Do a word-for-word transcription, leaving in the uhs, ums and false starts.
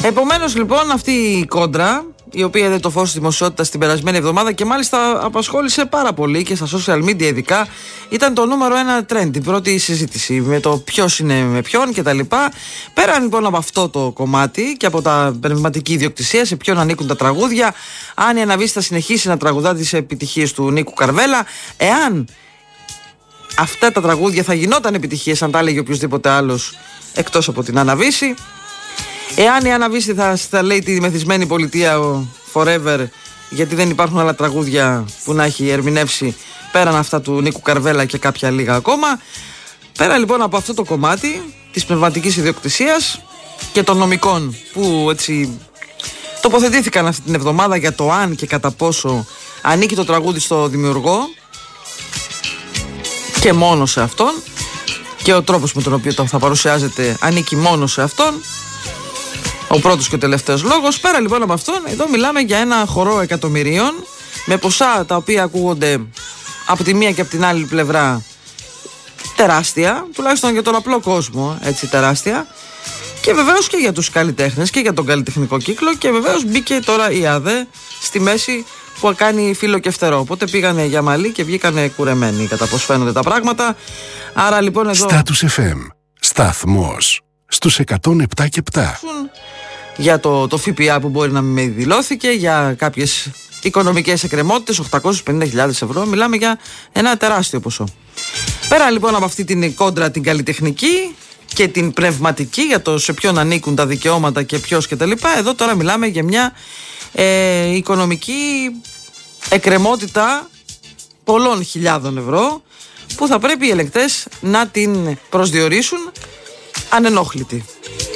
Επομένως λοιπόν αυτή η κόντρα, η οποία είδε το φως της δημοσιότητας την περασμένη εβδομάδα και μάλιστα απασχόλησε πάρα πολύ και στα social media ειδικά, ήταν το νούμερο ένα trend, την πρώτη συζήτηση με το ποιος είναι με ποιον κτλ. Πέραν λοιπόν από αυτό το κομμάτι και από τα πνευματική ιδιοκτησία, σε ποιον ανήκουν τα τραγούδια, αν η Αναβίση θα συνεχίσει να τραγουδά τις επιτυχίες του Νίκου Καρβέλα, εάν αυτά τα τραγούδια θα γινόταν επιτυχίες αν τα έλεγε οποιοδήποτε άλλος εκτός από την Αναβίση. Εάν η Αναβίση θα, θα λέει τη μεθυσμένη πολιτεία forever, γιατί δεν υπάρχουν άλλα τραγούδια που να έχει ερμηνεύσει πέραν αυτά του Νίκου Καρβέλα και κάποια λίγα ακόμα. Πέρα λοιπόν από αυτό το κομμάτι της πνευματικής ιδιοκτησίας και των νομικών που έτσι τοποθετήθηκαν αυτή την εβδομάδα για το αν και κατά πόσο ανήκει το τραγούδι στο δημιουργό και μόνο σε αυτόν, και ο τρόπος με τον οποίο το θα παρουσιάζεται ανήκει μόνο σε αυτόν, ο πρώτος και ο τελευταίος λόγος. Πέρα λοιπόν από αυτόν, εδώ μιλάμε για ένα χορό εκατομμυρίων με ποσά τα οποία ακούγονται από τη μία και από την άλλη πλευρά τεράστια, τουλάχιστον για τον απλό κόσμο, έτσι τεράστια, και βεβαίως και για τους καλλιτέχνες και για τον καλλιτεχνικό κύκλο, και βεβαίως μπήκε τώρα η ΑΔΕ στη μέση που κάνει φύλλο και φτερό. Οπότε πήγανε για μαλλί και βγήκανε κουρεμένοι, κατά πώς φαίνονται τα πράγματα. Άρα λοιπόν εδώ Status εφ εμ, σταθμός στους εκατόν επτά και επτά. Για το, το ΦΠΑ που μπορεί να μην δηλώθηκε, για κάποιες οικονομικές εκκρεμότητες, οκτακόσιες πενήντα χιλιάδες ευρώ. Μιλάμε για ένα τεράστιο ποσό. Πέρα λοιπόν από αυτή την κόντρα την καλλιτεχνική και την πνευματική, για το σε ποιον ανήκουν τα δικαιώματα και ποιος και τα λοιπά, εδώ τώρα μιλάμε για μια ε, οικονομική εκκρεμότητα πολλών χιλιάδων ευρώ που θα πρέπει οι ελεγκτές να την προσδιορίσουν ανενόχλητη.